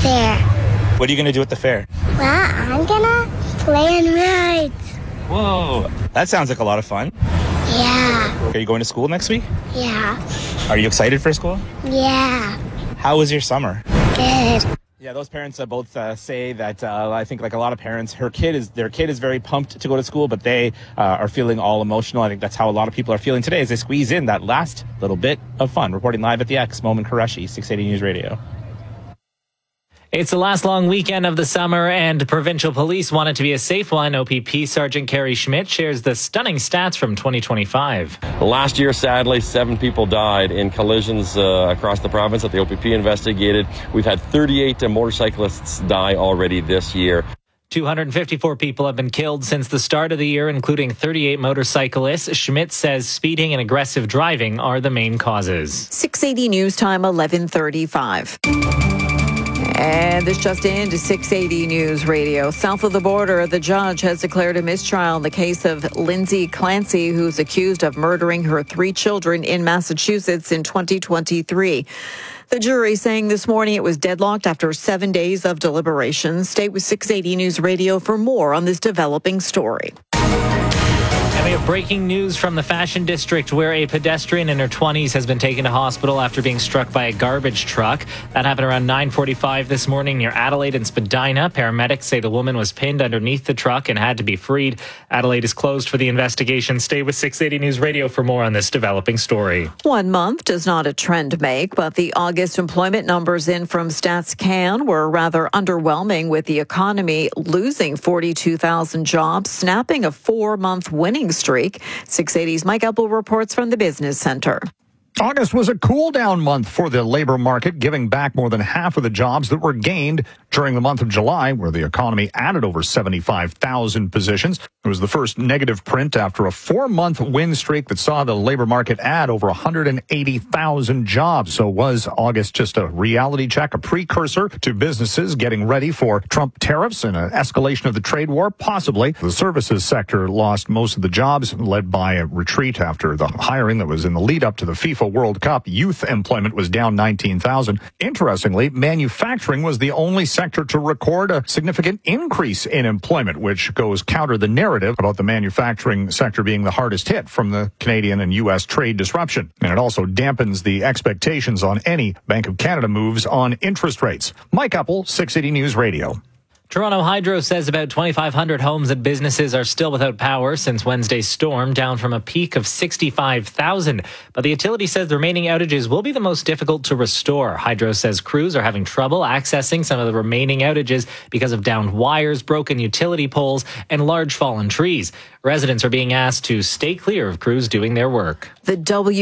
fair. What are you going to do at the fair? Well, I'm gonna play on rides. Whoa, that sounds like a lot of fun. Yeah. Are you going to school next week? Yeah. Are you excited for school? Yeah. How was your summer? Good. Yeah, those parents both say that I think like a lot of parents, their kid is very pumped to go to school, but they are feeling all emotional. I think that's how a lot of people are feeling today as they squeeze in that last little bit of fun. Reporting live at the X, Momin Qureshi, 680 News Radio. It's the last long weekend of the summer, and provincial police want it to be a safe one. OPP Sergeant Kerry Schmidt shares the stunning stats from 2025. Last year, sadly, 7 people died in collisions across the province that the OPP investigated. We've had 38 motorcyclists die already this year. 254 people have been killed since the start of the year, including 38 motorcyclists. Schmidt says speeding and aggressive driving are the main causes. 680 News Time, 11:35. And this just in to 680 News Radio. South of the border, the judge has declared a mistrial in the case of Lindsay Clancy, who's accused of murdering her 3 children in Massachusetts in 2023. The jury saying this morning it was deadlocked after 7 days of deliberations. Stay with 680 News Radio for more on this developing story. And we have breaking news from the Fashion District, where a pedestrian in her 20s has been taken to hospital after being struck by a garbage truck. That happened around 9:45 this morning near Adelaide and Spadina. Paramedics say the woman was pinned underneath the truck and had to be freed. Adelaide is closed for the investigation. Stay with 680 News Radio for more on this developing story. 1 month does not a trend make, but the August employment numbers in from Stats Can were rather underwhelming, with the economy losing 42,000 jobs, snapping a 4-month winning streak. 680's Mike Eppel reports from the Business Center. August was a cool-down month for the labor market, giving back more than half of the jobs that were gained during the month of July, where the economy added over 75,000 positions. It was the first negative print after a 4-month win streak that saw the labor market add over 180,000 jobs. So was August just a reality check, a precursor to businesses getting ready for Trump tariffs and an escalation of the trade war? Possibly. The services sector lost most of the jobs, led by a retreat after the hiring that was in the lead up to the FIFA World Cup. Youth employment was down 19,000. Interestingly, manufacturing was the only sector to record a significant increase in employment, which goes counter the narrative about the manufacturing sector being the hardest hit from the Canadian and U.S. trade disruption. And it also dampens the expectations on any Bank of Canada moves on interest rates. Mike Eppel, 680 News Radio. Toronto Hydro says about 2,500 homes and businesses are still without power since Wednesday's storm, down from a peak of 65,000. But the utility says the remaining outages will be the most difficult to restore. Hydro says crews are having trouble accessing some of the remaining outages because of downed wires, broken utility poles, and large fallen trees. Residents are being asked to stay clear of crews doing their work. The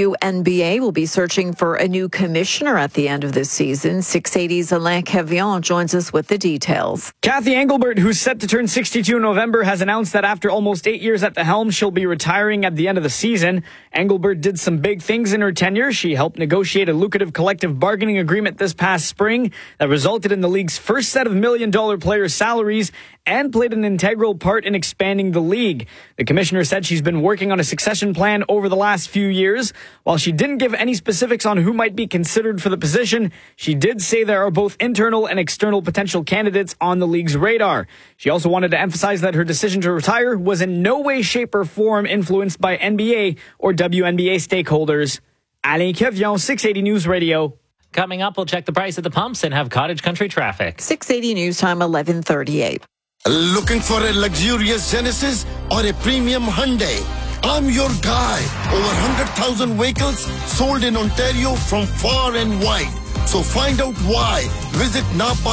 WNBA will be searching for a new commissioner at the end of this season. 680's Alain Cavion joins us with the details. Kathy Engelbert, who's set to turn 62 in November, has announced that after almost 8 years at the helm, she'll be retiring at the end of the season. Engelbert did some big things in her tenure. She helped negotiate a lucrative collective bargaining agreement this past spring that resulted in the league's first set of $1 million player salaries and played an integral part in expanding the league. The commissioner said she's been working on a succession plan over the last few years. While she didn't give any specifics on who might be considered for the position, she did say there are both internal and external potential candidates on the league's radar. She also wanted to emphasize that her decision to retire was in no way, shape, or form influenced by NBA or WNBA stakeholders. Alain Cavion, 680 News Radio. Coming up, we'll check the price at the pumps and have cottage country traffic. 680 News Time, 11:38. Looking for a luxurious Genesis or a premium Hyundai? I'm your guy. Over 100,000 vehicles sold in Ontario from far and wide. So find out why. Visit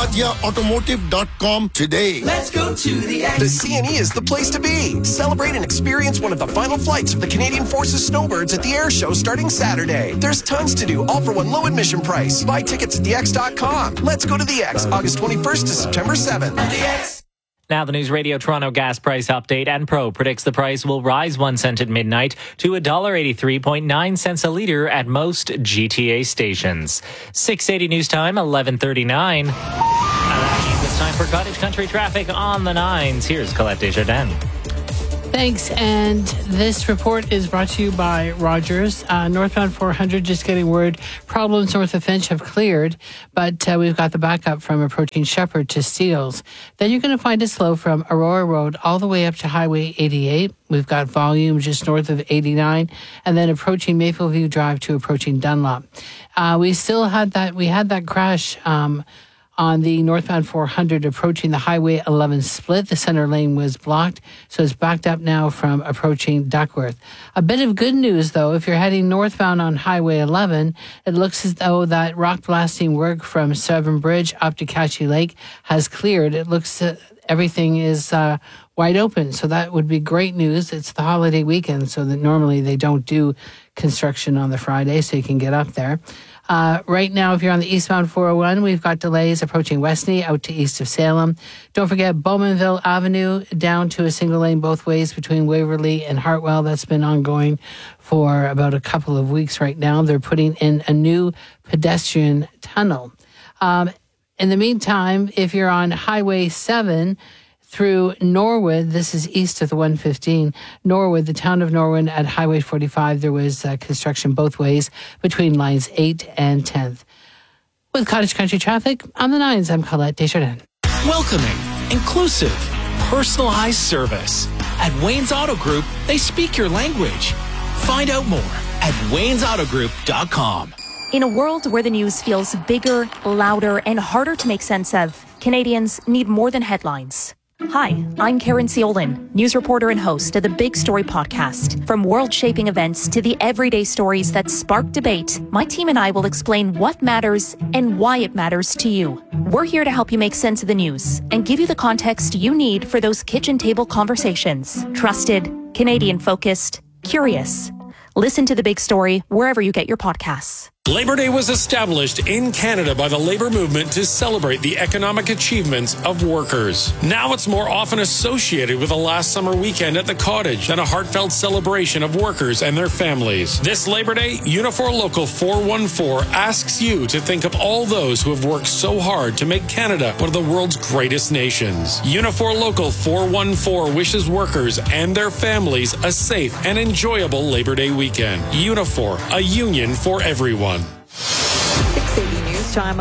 napadiaautomotive.com today. Let's go to the X. The CNE is the place to be. Celebrate and experience one of the final flights of the Canadian Forces Snowbirds at the air show starting Saturday. There's tons to do, all for one low admission price. Buy tickets at thex.com. Let's go to the X, August 21st to September 7th. The X. Now the News Radio Toronto gas price update. Enpro predicts the price will rise 1 cent at midnight to $1.83.9 a litre at most GTA stations. 680 News Time, 11:39. That means it's time for cottage country traffic on the 9s. Here's Colette Desjardins. Thanks. And this report is brought to you by Rogers. Northbound 400, just getting word, problems north of Finch have cleared, but we've got the backup from approaching Shepherd to Steeles. Then you're going to find it slow from Aurora Road all the way up to Highway 88. We've got volume just north of 89, and then approaching Mapleview Drive to approaching Dunlop. We had that crash on the northbound 400 approaching the Highway 11 split. The center lane was blocked, so it's backed up now from approaching Duckworth. A bit of good news, though, if you're heading northbound on Highway 11, it looks as though that rock blasting work from Severn Bridge up to Catchy Lake has cleared. It looks everything is wide open, so that would be great news. It's the holiday weekend, so that normally they don't do construction on the Friday, so you can get up there. Right now, if you're on the eastbound 401, we've got delays approaching Westney out to east of Salem. Don't forget Bowmanville Avenue down to a single lane both ways between Waverly and Hartwell. That's been ongoing for about a couple of weeks right now. They're putting in a new pedestrian tunnel. In the meantime, if you're on Highway 7 through Norwood, this is east of the 115, Norwood, the town of Norwood at Highway 45, there was construction both ways between lines 8 and 10th. With Cottage Country Traffic, on the 9s, I'm Colette Desjardins. Welcoming, inclusive, personalized service. At Wayne's Auto Group, they speak your language. Find out more at waynesautogroup.com. In a world where the news feels bigger, louder, and harder to make sense of, Canadians need more than headlines. Hi, I'm Karen Ciolin, news reporter and host of the Big Story podcast. From world-shaping events to the everyday stories that spark debate, my team and I will explain what matters and why it matters to you. We're here to help you make sense of the news and give you the context you need for those kitchen table conversations. Trusted, Canadian-focused, curious. Listen to The Big Story wherever you get your podcasts. Labor Day was established in Canada by the labor movement to celebrate the economic achievements of workers. Now it's more often associated with a last summer weekend at the cottage than a heartfelt celebration of workers and their families. This Labor Day, Unifor Local 414 asks you to think of all those who have worked so hard to make Canada one of the world's greatest nations. Unifor Local 414 wishes workers and their families a safe and enjoyable Labor Day weekend. Unifor, a union for everyone. 680 News Time,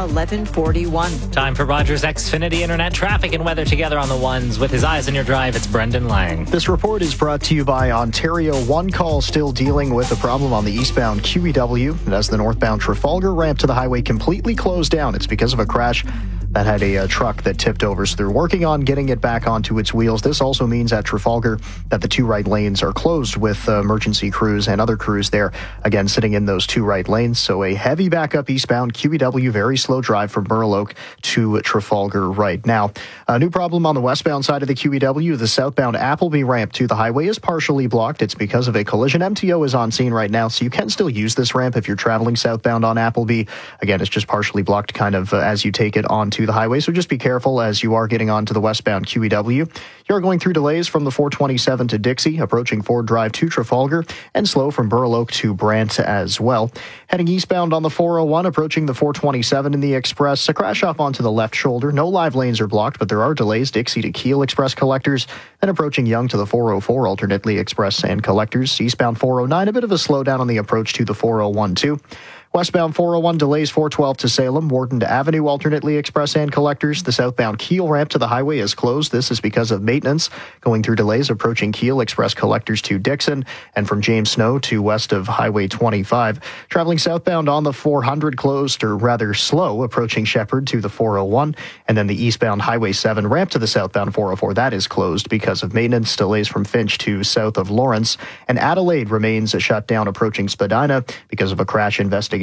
11:41. Time for Rogers Xfinity Internet traffic and weather together on the ones. With his eyes on your drive, it's Brendan Lang. This report is brought to you by Ontario One Call, still dealing with a problem on the eastbound QEW. And as the northbound Trafalgar ramp to the highway completely closed down, it's because of a crash that had a truck that tipped over. So they're working on getting it back onto its wheels. This also means at Trafalgar that the two right lanes are closed with emergency crews and other crews there, again, sitting in those two right lanes. So a heavy backup eastbound QEW, very slow drive from Burloak to Trafalgar right now. A new problem on the westbound side of the QEW, the southbound Appleby ramp to the highway is partially blocked. It's because of a collision. MTO is on scene right now, so you can still use this ramp if you're traveling southbound on Appleby. Again, it's just partially blocked kind of as you take it onto the highway, so just be careful as you are getting onto the westbound QEW. You're going through delays from the 427 to Dixie, approaching Ford Drive to Trafalgar, and slow from Burloak to Brant as well. Heading eastbound on the 401, approaching the 427 in the Express, a crash off onto the left shoulder. No live lanes are blocked, but there are delays. Dixie to Keele Express collectors, then approaching Yonge to the 404, alternately Express and collectors. Eastbound 409, a bit of a slowdown on the approach to the 401 too. Westbound 401 delays 412 to Salem, Warden to Avenue, alternately Express and collectors. The southbound Keele ramp to the highway is closed. This is because of maintenance. Going through delays approaching Keele, Express collectors to Dixon, and from James Snow to west of Highway 25. Traveling southbound on the 400 closed, or rather slow, approaching Shepherd to the 401. And then the eastbound Highway 7 ramp to the southbound 404, that is closed because of maintenance. Delays from Finch to south of Lawrence. And Adelaide remains shut down approaching Spadina because of a crash investigation.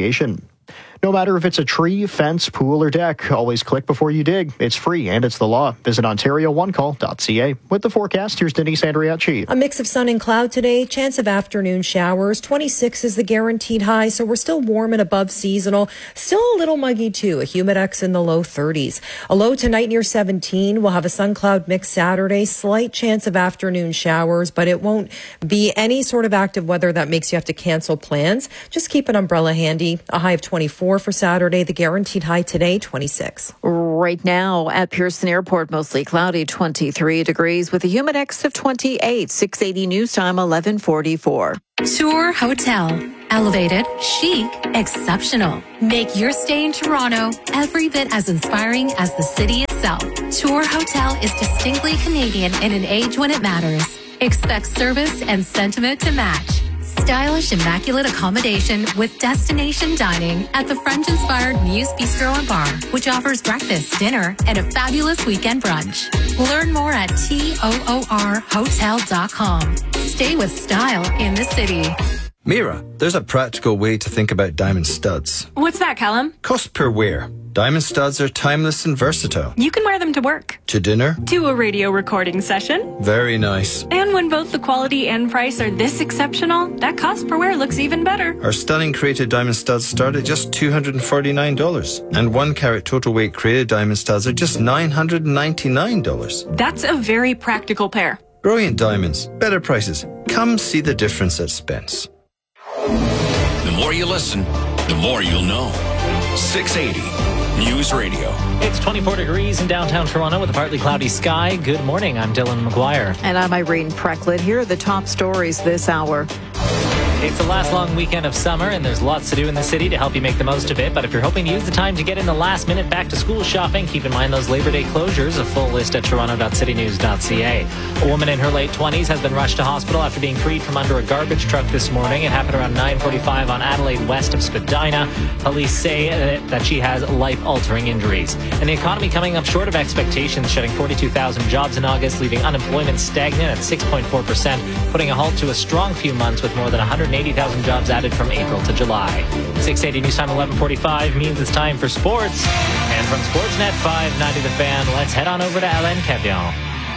No matter if it's a tree, fence, pool, or deck, always click before you dig. It's free and it's the law. Visit OntarioOneCall.ca. With the forecast, here's Denise Andriacci. A mix of sun and cloud today, chance of afternoon showers. 26 is the guaranteed high, so we're still warm and above seasonal. Still a little muggy too, a humidex in the low 30s. A low tonight near 17. We'll have a sun-cloud mix Saturday. Slight chance of afternoon showers, but it won't be any sort of active weather that makes you have to cancel plans. Just keep an umbrella handy. A high of 20. 24 for Saturday. The guaranteed high today, 26. Right now at Pearson Airport, mostly cloudy, 23 degrees with a humidex of 28. 680 News Time, 11:44. Tour Hotel. Elevated, chic, exceptional. Make your stay in Toronto every bit as inspiring as the city itself. Tour Hotel is distinctly Canadian in an age when it matters. Expect service and sentiment to match. Stylish, immaculate accommodation with destination dining at the French-inspired Muse Bistro and Bar, which offers breakfast, dinner, and a fabulous weekend brunch. Learn more at toorhotel.com. Stay with style in the city. Mira, there's a practical way to think about diamond studs. What's that, Callum? Cost per wear. Diamond studs are timeless and versatile. You can wear them to work. To dinner. To a radio recording session. Very nice. And when both the quality and price are this exceptional, that cost per wear looks even better. Our stunning created diamond studs start at just $249. And 1 carat total weight created diamond studs are just $999. That's a very practical pair. Brilliant diamonds. Better prices. Come see the difference at Spence. The more you listen, the more you'll know. 680 News Radio. It's 24 degrees in downtown Toronto with a partly cloudy sky. Good morning. I'm Dylan McGuire. And I'm Irene Precklett. Here are the top stories this hour. It's the last long weekend of summer, and there's lots to do in the city to help you make the most of it. But if you're hoping to use the time to get in the last-minute back-to-school shopping, keep in mind those Labor Day closures. A full list at toronto.citynews.ca. A woman in her late 20s has been rushed to hospital after being freed from under a garbage truck this morning. It happened around 9:45 on Adelaide west of Spadina. Police say that she has life-altering injuries. And the economy coming up short of expectations, shedding 42,000 jobs in August, leaving unemployment stagnant at 6.4%, putting a halt to a strong few months with more than 180,000 jobs added from April to July. 680 News Time 11:45 means it's time for sports. And from Sportsnet 590 The Fan, let's head on over to Alain Cavion.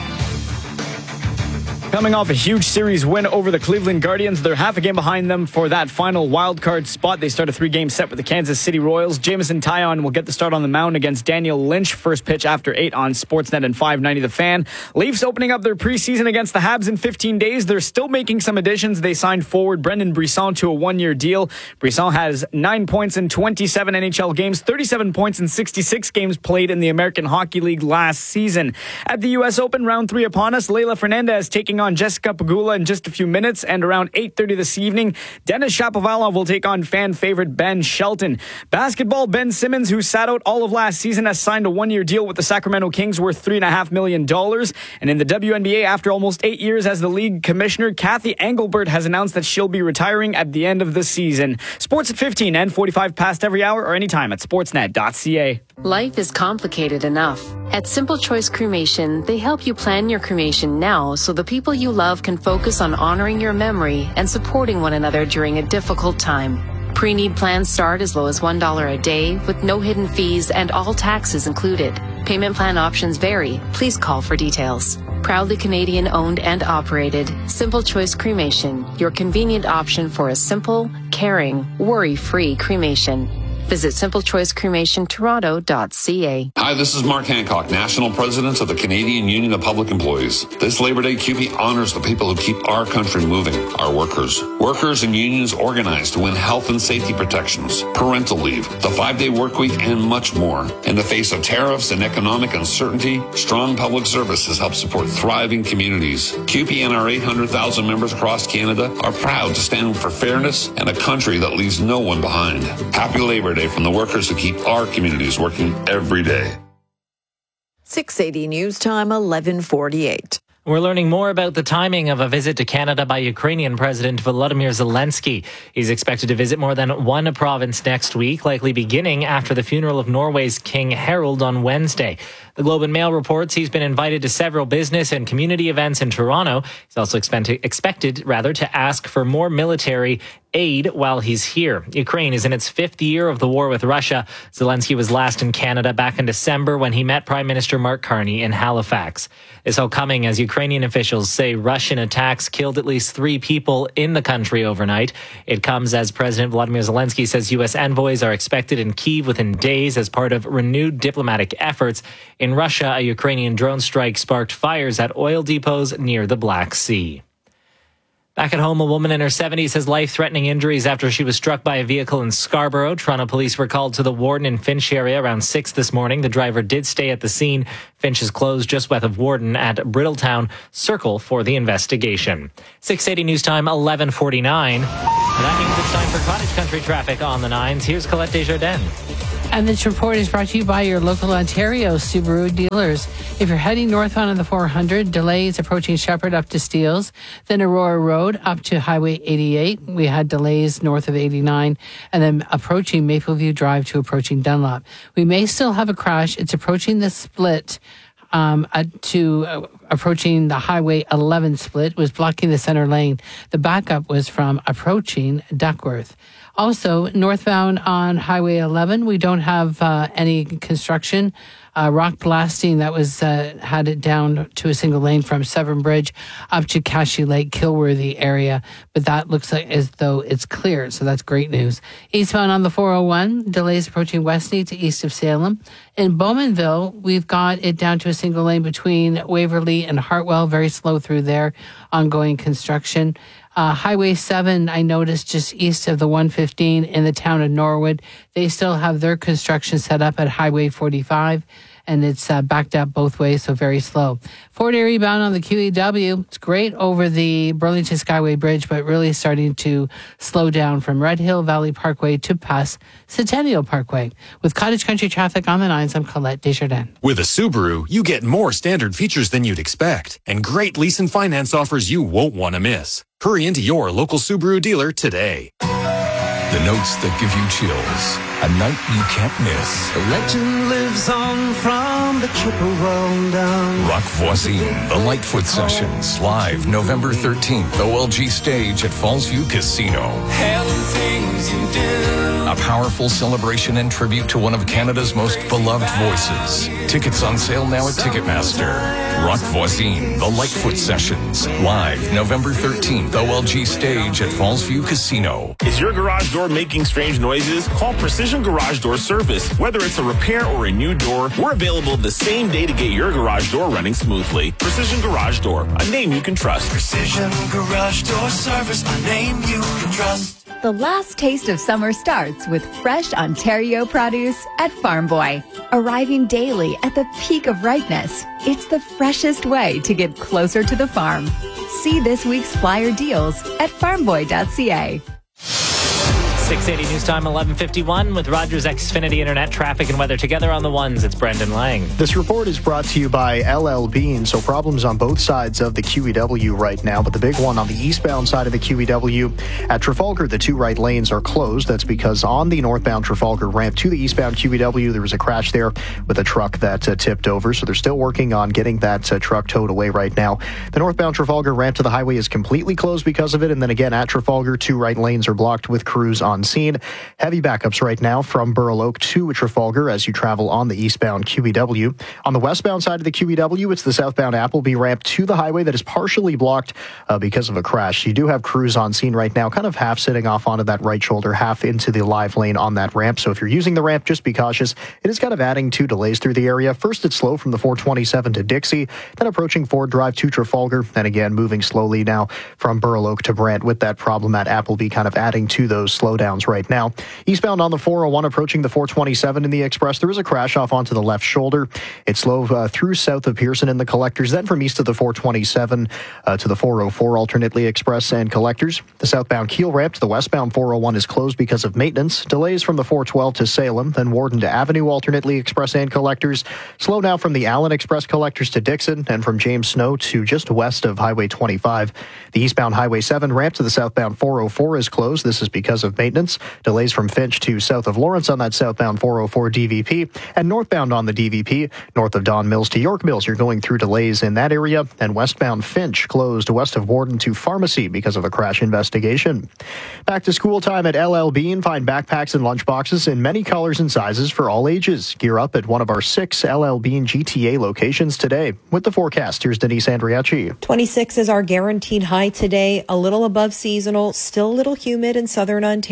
Coming off a huge series win over the Cleveland Guardians, they're half a game behind them for that final wildcard spot. They start a 3-game set with the Kansas City Royals. Jamison Taillon will get the start on the mound against Daniel Lynch. First pitch after 8 on Sportsnet and 590 The Fan. Leafs opening up their preseason against the Habs in 15 days. They're still making some additions. They signed forward Brendan Brisson to a 1-year deal. Brisson has 9 points in 27 NHL games, 37 points in 66 games played in the American Hockey League last season. At the U.S. Open, round 3 upon us, Leylah Fernandez taking on Jessica Pegula in just a few minutes, and around 8:30 this evening, Denis Shapovalov will take on fan favorite Ben Shelton. Basketball, Ben Simmons, who sat out all of last season, has signed a 1-year deal with the Sacramento Kings worth $3.5 million. And in the WNBA, after almost 8 years as the league commissioner, Kathy Engelbert has announced that she'll be retiring at the end of the season. Sports at 15 and 45 past every hour or anytime at sportsnet.ca. Life is complicated enough. At Simple Choice Cremation, they help you plan your cremation now so the people you love can focus on honoring your memory and supporting one another during a difficult time. Pre-need plans start as low as $1 a day with no hidden fees and all taxes included. Payment plan options vary. Please call for details. Proudly Canadian owned and operated, Simple Choice Cremation, your convenient option for a simple, caring, worry-free cremation. Visit simplechoicecremationtoronto.ca. Hi, this is Mark Hancock, National President of the Canadian Union of Public Employees. This Labor Day, CUPE honors the people who keep our country moving, our workers. Workers and unions organized to win health and safety protections, parental leave, the 5-day work week, and much more. In the face of tariffs and economic uncertainty, strong public services help support thriving communities. CUPE and our 800,000 members across Canada are proud to stand for fairness and a country that leaves no one behind. Happy Labor Day from the workers who keep our communities working every day. 680 News Time, 11:48. We're learning more about the timing of a visit to Canada by Ukrainian President Volodymyr Zelensky. He's expected to visit more than one province next week, likely beginning after the funeral of Norway's King Harald on Wednesday. The Globe and Mail reports he's been invited to several business and community events in Toronto. He's also expected to ask for more military aid while he's here. Ukraine is in its 5th year of the war with Russia. Zelensky was last in Canada back in December when he met Prime Minister Mark Carney in Halifax. This all coming as Ukrainian officials say Russian attacks killed at least 3 people in the country overnight. It comes as President Volodymyr Zelensky says U.S. envoys are expected in Kyiv within days as part of renewed diplomatic efforts. In Russia, a Ukrainian drone strike sparked fires at oil depots near the Black Sea. Back at home, a woman in her 70s has life-threatening injuries after she was struck by a vehicle in Scarborough. Toronto police were called to the Warden in Finch area around 6 this morning. The driver did stay at the scene. Finch is closed just west of Warden at Brittletown Circle for the investigation. 6:80 news time, 11:49. That means it's time for Cottage Country traffic on the 9s. Here's Colette Desjardins. And this report is brought to you by your local Ontario Subaru dealers. If you're heading northbound on the 400, delays approaching Shepherd up to Steeles, then Aurora Road up to Highway 88. We had delays north of 89, and then approaching Mapleview Drive to approaching Dunlop. We may still have a crash. It's approaching the split approaching the Highway 11 split, was blocking the center lane. The backup was from approaching Duckworth. Also, northbound on Highway 11, we don't have any construction. Rock blasting that was had it down to a single lane from Severn Bridge up to Cashy Lake, Kilworthy area. But that looks like as though it's clear, so that's great news. Eastbound on the 401, delays approaching Westney to east of Salem. In Bowmanville, we've got it down to a single lane between Waverly and Hartwell, very slow through there, ongoing construction. Highway 7, I noticed just east of the 115 in the town of Norwood. They still have their construction set up at Highway 45, and it's backed up both ways, so very slow. Fort Erie bound on the QEW. It's great over the Burlington Skyway Bridge, but really starting to slow down from Red Hill Valley Parkway to past Centennial Parkway. With Cottage Country traffic on the 9s, I'm Colette Desjardins. With a Subaru, you get more standard features than you'd expect, and great lease and finance offers you won't want to miss. Hurry into your local Subaru dealer today. The notes that give you chills. A night you can't miss. The legend lives on from the Chippewa down. Rock Voisine, the Lightfoot Sessions, live November 13th, OLG stage at Fallsview Casino. Hell and things you do. A powerful celebration and tribute to one of Canada's most beloved voices. Tickets on sale now at Ticketmaster. Rock Voisine, the Lightfoot Sessions, live November 13th, OLG stage at Fallsview Casino. Is your garage door making strange noises? Call Precision Garage Door Service. Whether it's a repair or a new door, we're available the same day to get your garage door running smoothly. Precision Garage Door, a name you can trust. Precision Garage Door Service, a name you can trust. The last taste of summer starts with fresh Ontario produce at Farm Boy. Arriving daily at the peak of ripeness, it's the freshest way to get closer to the farm. See this week's flyer deals at farmboy.ca. 6:80 news time, 11:51 with Rogers Xfinity Internet traffic and weather together on the 1s. It's Brendan Lang. This report is brought to you by LL Bean. So problems on both sides of the QEW right now, but the big one on the eastbound side of the QEW at Trafalgar, the two right lanes are closed. That's because on the northbound Trafalgar ramp to the eastbound QEW, there was a crash there with a truck that tipped over. So they're still working on getting that truck towed away right now. The northbound Trafalgar ramp to the highway is completely closed because of it. And then again at Trafalgar, two right lanes are blocked with crews on scene. Heavy backups right now from Burl Oak to Trafalgar as you travel on the eastbound QEW. On the westbound side of the QEW, it's the southbound Appleby ramp to the highway that is partially blocked because of a crash. You do have crews on scene right now, kind of half sitting off onto that right shoulder, half into the live lane on that ramp. So if you're using the ramp, just be cautious. It is kind of adding two delays through the area. First, it's slow from the 427 to Dixie, then approaching Ford Drive to Trafalgar, and again moving slowly now from Burl Oak to Brant with that problem at Appleby kind of adding to those slowdowns right now. Eastbound on the 401 approaching the 427 in the Express, there is a crash off onto the left shoulder. It's slow through south of Pearson and the Collectors, then from east of the 427 to the 404 alternately Express and Collectors. The southbound Keel ramp to the westbound 401 is closed because of maintenance. Delays from the 412 to Salem, then Warden to Avenue alternately Express and Collectors. Slow now from the Allen Express Collectors to Dixon and from James Snow to just west of Highway 25. The eastbound Highway 7 ramp to the southbound 404 is closed. This is because of maintenance. Delays from Finch to south of Lawrence on that southbound 404 DVP, and northbound on the DVP, north of Don Mills to York Mills. You're going through delays in that area, and westbound Finch closed west of Warden to Pharmacy because of a crash investigation. Back to school time at LL Bean. Find backpacks and lunchboxes in many colors and sizes for all ages. Gear up at one of our 6 LL Bean GTA locations today. With the forecast, here's Denise Andriacci. 26 is our guaranteed high today, a little above seasonal, still a little humid in southern Ontario.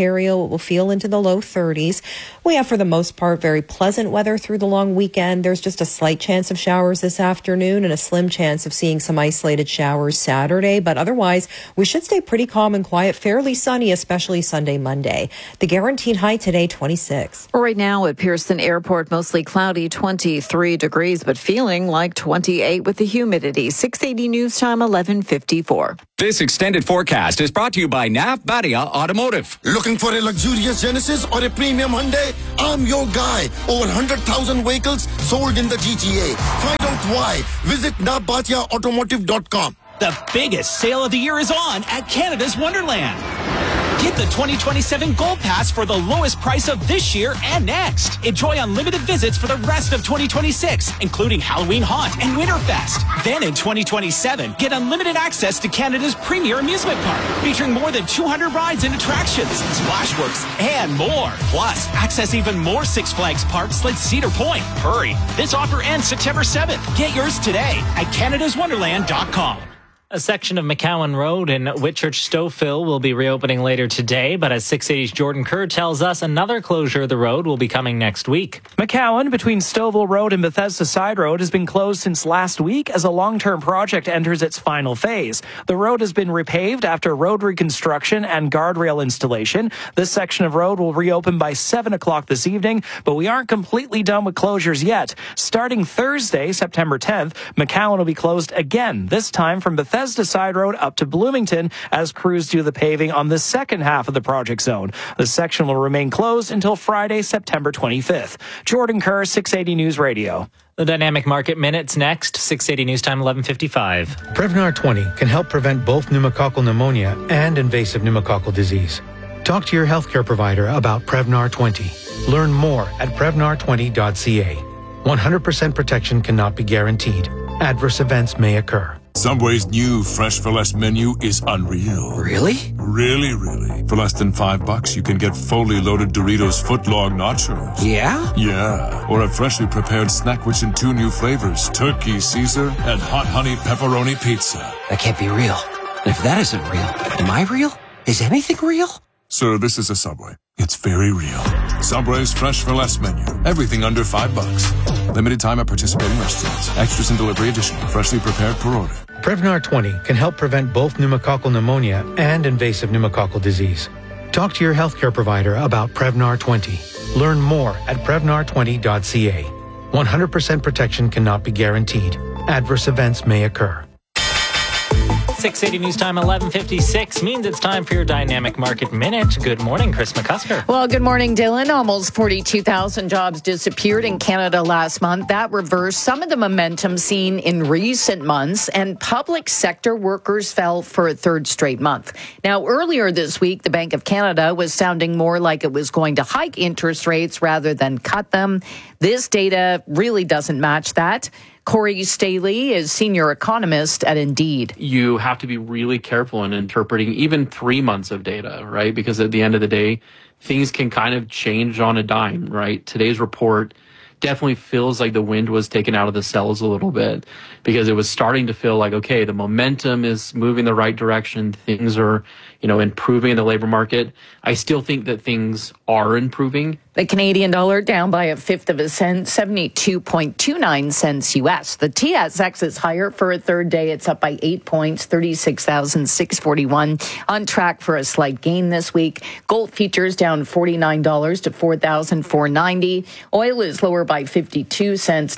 Ontario, it will feel into the low 30s. We have, for the most part, very pleasant weather through the long weekend. There's just a slight chance of showers this afternoon and a slim chance of seeing some isolated showers Saturday. But otherwise, we should stay pretty calm and quiet, fairly sunny, especially Sunday, Monday. The guaranteed high today, 26. Right now at Pearson Airport, mostly cloudy, 23 degrees, but feeling like 28 with the humidity. 680 News Time, 11:54. This extended forecast is brought to you by Nav Badia Automotive. Looking for a luxurious Genesis or a premium Hyundai? I'm your guy. Over 100,000 vehicles sold in the GTA. Find out why. Visit navbatiaautomotive.com. The biggest sale of the year is on at Canada's Wonderland. Get the 2027 Gold Pass for the lowest price of this year and next. Enjoy unlimited visits for the rest of 2026, including Halloween Haunt and Winterfest. Then in 2027, get unlimited access to Canada's premier amusement park, featuring more than 200 rides and attractions, Splashworks, and more. Plus, access even more Six Flags parks like Cedar Point. Hurry, this offer ends September 7th. Get yours today at canadaswonderland.com. A section of McCowan Road in Whitchurch-Stouffville will be reopening later today, but as 680's Jordan Kerr tells us, another closure of the road will be coming next week. McCowan, between Stouffville Road and Bethesda Side Road, has been closed since last week as a long-term project enters its final phase. The road has been repaved after road reconstruction and guardrail installation. This section of road will reopen by 7 o'clock this evening, but we aren't completely done with closures yet. Starting Thursday, September 10th, McCowan will be closed again, this time from Bethesda Side Road up to Bloomington as crews do the paving on the second half of the project zone. The section will remain closed until Friday, September 25th. Jordan Kerr, 680 News Radio. The Dynamic Market Minute's next, 680 News Time, 11:55. Prevnar 20 can help prevent both pneumococcal pneumonia and invasive pneumococcal disease. Talk to your healthcare provider about Prevnar 20. Learn more at Prevnar20.ca. 100% protection cannot be guaranteed. Adverse events may occur. Subway's new Fresh for Less menu is unreal. Really? Really. For less than $5, you can get fully loaded Doritos footlong nachos. Yeah? Yeah. Or a freshly prepared snack in 2 new flavors, Turkey Caesar and Hot Honey Pepperoni Pizza. That can't be real. And if that isn't real, am I real? Is anything real? Sir, this is a Subway. It's very real. Subway's Fresh for Less menu. Everything under $5. Limited time at participating restaurants. Extras and delivery additional. Freshly prepared per order. Prevnar 20 can help prevent both pneumococcal pneumonia and invasive pneumococcal disease. Talk to your healthcare provider about Prevnar 20. Learn more at Prevnar20.ca. 100% protection cannot be guaranteed. Adverse events may occur. 680 News Time, 11:56 means it's time for your Dynamic Market Minute. Good morning, Chris McCusker. Well, good morning, Dylan. Almost 42,000 jobs disappeared in Canada last month. That reversed some of the momentum seen in recent months, and public sector workers fell for a third straight month. Now, earlier this week, the Bank of Canada was sounding more like it was going to hike interest rates rather than cut them. This data really doesn't match that. Corey Staley is senior economist at Indeed. You have to be really careful in interpreting even 3 months of data, right? Because at the end of the day, things can kind of change on a dime, right? Today's report definitely feels like the wind was taken out of the sails a little bit because it was starting to feel like, okay, the momentum is moving the right direction. Things are, improving in the labor market. I still think that things are improving. The Canadian dollar down by 1/5 of a cent, 72.29 cents U.S. The TSX is higher for a third day. It's up by 8 points, 36,641. On track for a slight gain this week. Gold futures down $49 to $4,490. Oil is lower by 52 cents,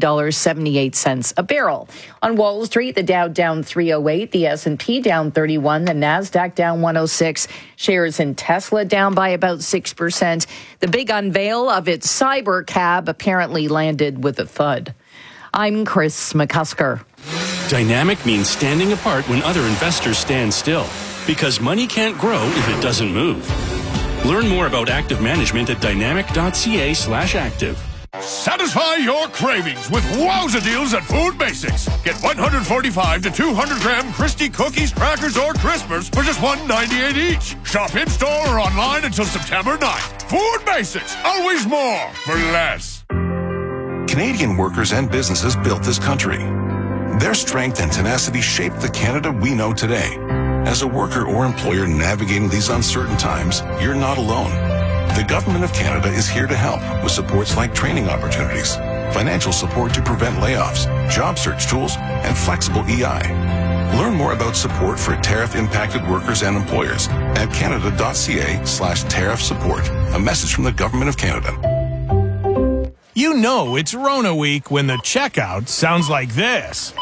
$90.78 a barrel. On Wall Street, the Dow down 308, the S&P down 31, the Nasdaq down 106. Shares in Tesla down by about 6%. The big unveil of its cyber cab apparently landed with a thud. I'm Chris McCusker. Dynamic means standing apart when other investors stand still, because money can't grow if it doesn't move. Learn more about active management at dynamic.ca/active. Satisfy your cravings with wowza deals at Food Basics. Get 145 to 200 gram Christie cookies, crackers, or Crispers for just $1.98 each. Shop in-store or online until September 9th. Food Basics, always more for less. Canadian workers and businesses built this country. Their strength and tenacity shaped the Canada we know today. As a worker or employer navigating these uncertain times, you're not alone. The Government of Canada is here to help with supports like training opportunities, financial support to prevent layoffs, job search tools, and flexible EI. Learn more about support for tariff-impacted workers and employers at canada.ca/tariff support. A message from the Government of Canada. You know it's Rona week when the checkout sounds like this.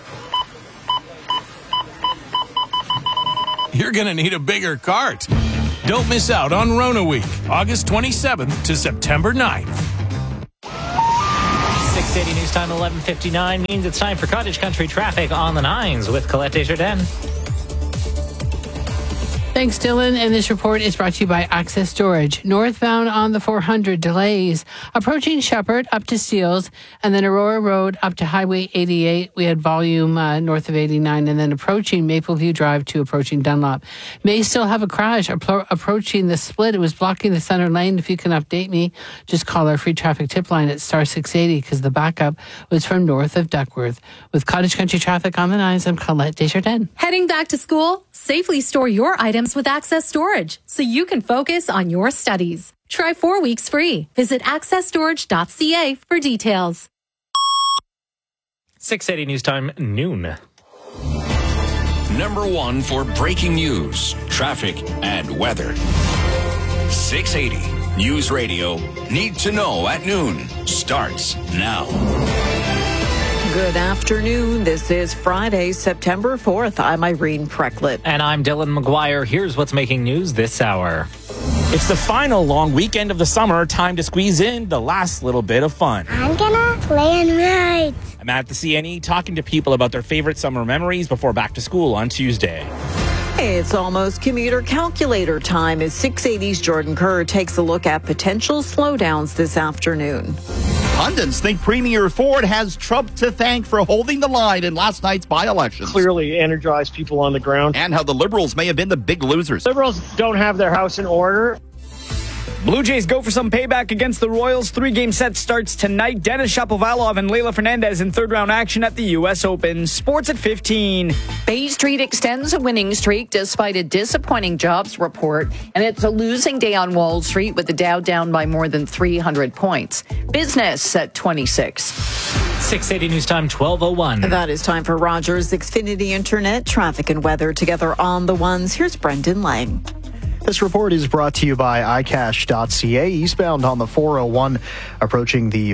You're going to need a bigger cart. Don't miss out on Rona week, August 27th to September 9th. 680 News Time 11:59 means it's time for Cottage Country Traffic on the 9s with Colette Desjardins. Thanks, Dylan. And this report is brought to you by Access Storage. Northbound on the 400, delays. Approaching Shepherd up to Steeles, and then Aurora Road up to Highway 88. We had volume north of 89, and then approaching Mapleview Drive to approaching Dunlop. May still have a crash approaching the split. It was blocking the center lane. If you can update me, just call our free traffic tip line at star 680 because the backup was from north of Duckworth. With Cottage Country Traffic on the 9s, I'm Colette Desjardins. Heading back to school? Safely store your items with Access Storage so you can focus on your studies. Try 4 weeks free. Visit accessstorage.ca for details. 680 News Time, noon. Number 1 for breaking news, traffic, and weather. 680 News Radio. Need to know at noon. Starts now. Good afternoon. This is Friday, September 4th. I'm Irene Precklett. And I'm Dylan McGuire. Here's what's making news this hour. It's the final long weekend of the summer. Time to squeeze in the last little bit of fun. I'm gonna play and ride. I'm at the CNE talking to people about their favorite summer memories before back to school on Tuesday. It's almost commuter calculator time as 680's Jordan Kerr takes a look at potential slowdowns this afternoon. Pundits think Premier Ford has Trump to thank for holding the line in last night's by-elections. Clearly energized people on the ground. And how the Liberals may have been the big losers. Liberals don't have their house in order. Blue Jays go for some payback against the Royals. 3-game set starts tonight. Denis Shapovalov and Leylah Fernandez in third-round action at the U.S. Open. Sports at 15. Bay Street extends a winning streak despite a disappointing jobs report, and it's a losing day on Wall Street with the Dow down by more than 300 points. Business at 26. 680 News Time, 12:01. That is time for Rogers Xfinity Internet, traffic and weather together on the ones. Here's Brendan Lang. This report is brought to you by iCash.ca. Eastbound on the 401, approaching the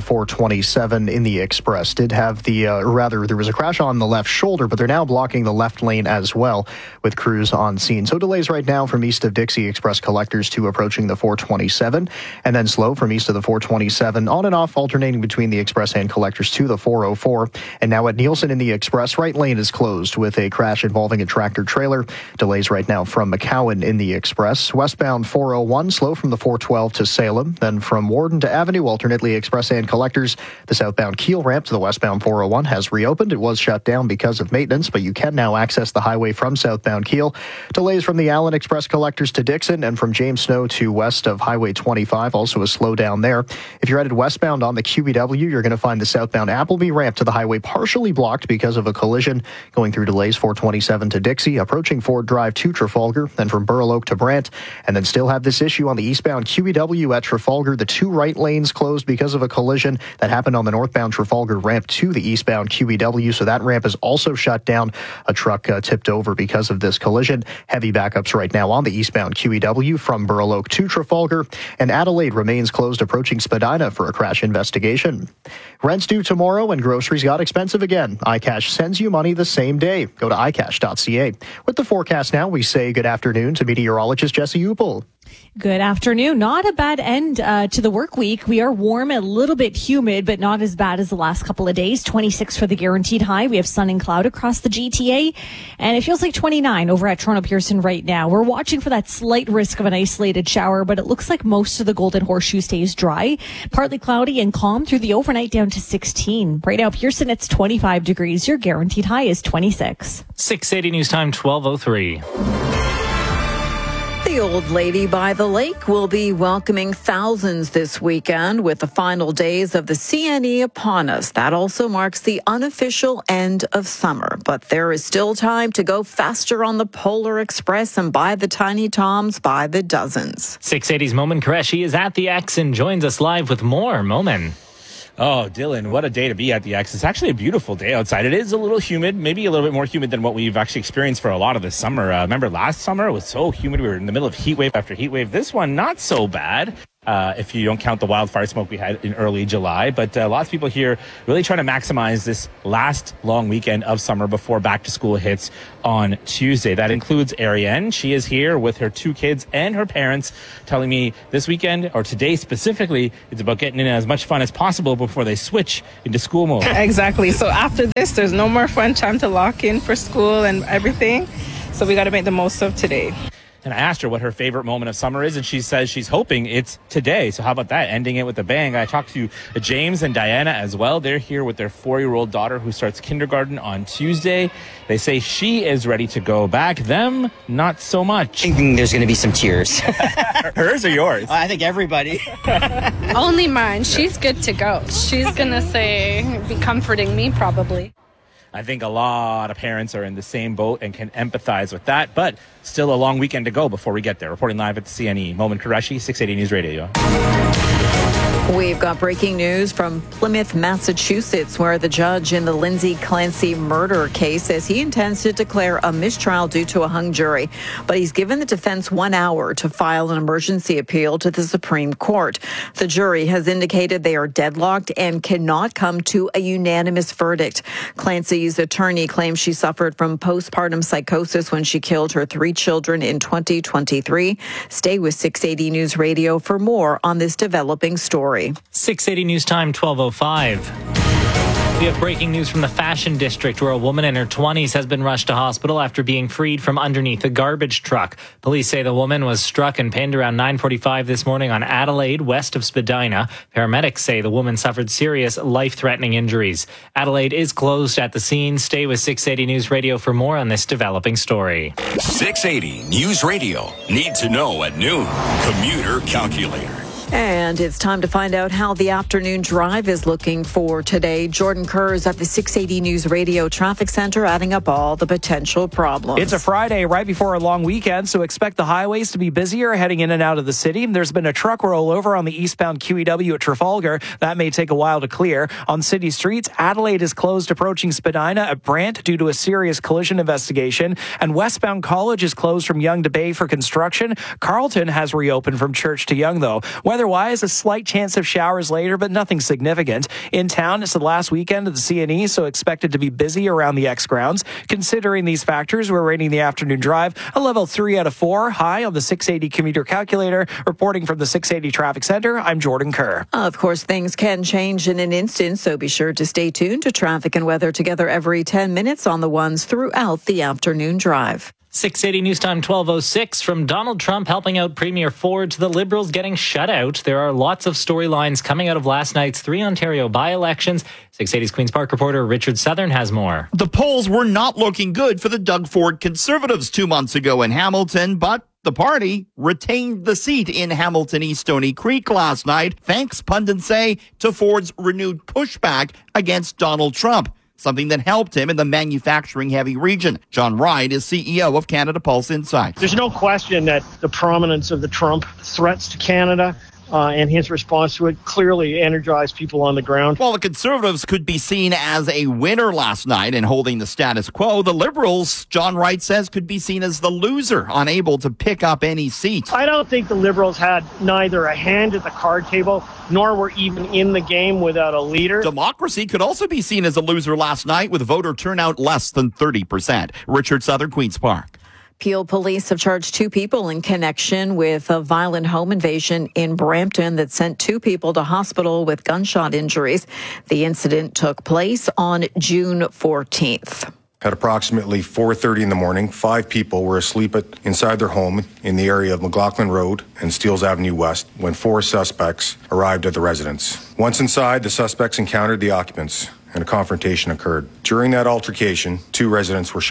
427 in the Express. Did have there was a crash on the left shoulder, but they're now blocking the left lane as well with crews on scene. So delays right now from east of Dixie Express collectors to approaching the 427, and then slow from east of the 427, on and off, alternating between the Express and collectors to the 404. And now at Nielsen in the Express, right lane is closed with a crash involving a tractor trailer. Delays right now from McCowan in the Express. Westbound 401, slow from the 412 to Salem. Then from Warden to Avenue, alternately Express and collectors. The southbound Keel ramp to the westbound 401 has reopened. It was shut down because of maintenance, but you can now access the highway from southbound Keel. Delays from the Allen Express collectors to Dixon and from James Snow to west of Highway 25. Also a slowdown there. If you're headed westbound on the QEW, you're going to find the southbound Appleby ramp to the highway partially blocked because of a collision. Going through delays 427 to Dixie, approaching Ford Drive to Trafalgar, then from Burl Oak to Brant. And then still have this issue on the eastbound QEW at Trafalgar. The two right lanes closed because of a collision that happened on the northbound Trafalgar ramp to the eastbound QEW. So that ramp is also shut down. A truck tipped over because of this collision. Heavy backups right now on the eastbound QEW from Burl Oak to Trafalgar. And Adelaide remains closed approaching Spadina for a crash investigation. Rent's due tomorrow and groceries got expensive again. iCash sends you money the same day. Go to iCash.ca. With the forecast now, we say good afternoon to meteorologist Jesse Upel. Good afternoon. Not a bad end to the work week. We are warm, a little bit humid, but not as bad as the last couple of days. 26 for the guaranteed high. We have sun and cloud across the GTA, and it feels like 29 over at Toronto Pearson right now. We're watching for that slight risk of an isolated shower, but it looks like most of the Golden Horseshoe stays dry. Partly cloudy and calm through the overnight down to 16. Right now, Pearson, it's 25 degrees. Your guaranteed high is 26. 680 News Time, 12:03. The Old Lady by the Lake will be welcoming thousands this weekend with the final days of the CNE upon us. That also marks the unofficial end of summer. But there is still time to go faster on the Polar Express and buy the Tiny Toms by the dozens. 680's Momin Qureshi is at the X and joins us live with more. Momin. Oh, Dylan, what a day to be at the X. It's actually a beautiful day outside. It is a little humid, maybe a little bit more humid than what we've actually experienced for a lot of this summer. Remember last summer, it was so humid. We were in the middle of heat wave after heat wave. This one, not so bad. If you don't count the wildfire smoke we had in early July. But lots of people here really trying to maximize this last long weekend of summer before back to school hits on Tuesday. That includes Ariane. She is here with her 2 kids and her parents, telling me this weekend, or today specifically, it's about getting in as much fun as possible before they switch into school mode. Exactly. So after this, there's no more fun time to lock in for school and everything. So we got to make the most of today. And I asked her what her favorite moment of summer is, and she says she's hoping it's today. So how about that, ending it with a bang? I talked to James and Diana as well. They're here with their 4-year-old daughter who starts kindergarten on Tuesday. They say she is ready to go back. Them, not so much. Thinking there's going to be some tears. Hers or yours? I think everybody. Only mine. She's good to go. She's going to be comforting me probably. I think a lot of parents are in the same boat and can empathize with that, but still a long weekend to go before we get there. Reporting live at the CNE, Momin Qureshi, 680 News Radio. We've got breaking news from Plymouth, Massachusetts, where the judge in the Lindsay Clancy murder case says he intends to declare a mistrial due to a hung jury. But he's given the defense 1 hour to file an emergency appeal to the Supreme Court. The jury has indicated they are deadlocked and cannot come to a unanimous verdict. Clancy's attorney claims she suffered from postpartum psychosis when she killed her 3 children in 2023. Stay with 680 News Radio for more on this developing story. 680 News Time, 12:05. We have breaking news from the Fashion District, where a woman in her 20s has been rushed to hospital after being freed from underneath a garbage truck. Police say the woman was struck and pinned around 9:45 this morning on Adelaide, west of Spadina. Paramedics say the woman suffered serious, life-threatening injuries. Adelaide is closed at the scene. Stay with 680 News Radio for more on this developing story. 680 News Radio. Need to know at noon. Commuter Calculator. And it's time to find out how the afternoon drive is looking for today. Jordan Kerr is at the 680 News Radio Traffic Center, adding up all the potential problems. It's a Friday right before a long weekend, so expect the highways to be busier heading in and out of the city. There's been a truck rollover on the eastbound QEW at Trafalgar. That may take a while to clear. On city streets, Adelaide is closed approaching Spadina at Brant due to a serious collision investigation. And westbound College is closed from Yonge to Bay for construction. Carlton has reopened from Church to Yonge, though. Weather-wise, a slight chance of showers later, but nothing significant. In town, it's the last weekend of the CNE, so expected to be busy around the X grounds. Considering these factors, we're rating the afternoon drive a level 3 out of 4, high on the 680 commuter calculator. Reporting from the 680 Traffic Center, I'm Jordan Kerr. Of course, things can change in an instant, so be sure to stay tuned to traffic and weather together every 10 minutes on the ones throughout the afternoon drive. 680 News Time, 12:06. From Donald Trump helping out Premier Ford to the Liberals getting shut out, there are lots of storylines coming out of last night's 3 Ontario by-elections. 680's Queen's Park reporter Richard Southern has more. The polls were not looking good for the Doug Ford Conservatives 2 months ago in Hamilton, but the party retained the seat in Hamilton East Stony Creek last night, thanks, pundits say, to Ford's renewed pushback against Donald Trump, something that helped him in the manufacturing-heavy region. John Wright is CEO of Canada Pulse Insights. There's no question that the prominence of the Trump threats to Canada and his response to it clearly energized people on the ground. While the Conservatives could be seen as a winner last night in holding the status quo, the Liberals, John Wright says, could be seen as the loser, unable to pick up any seats. I don't think the Liberals had neither a hand at the card table, nor were even in the game without a leader. Democracy could also be seen as a loser last night, with voter turnout less than 30%. Richard Southern, Queen's Park. Peel police have charged 2 people in connection with a violent home invasion in Brampton that sent 2 people to hospital with gunshot injuries. The incident took place on June 14th. At approximately 4:30 in the morning, 5 people were asleep inside their home in the area of McLaughlin Road and Steeles Avenue West when 4 suspects arrived at the residence. Once inside, the suspects encountered the occupants and a confrontation occurred. During that altercation, 2 residents were shot.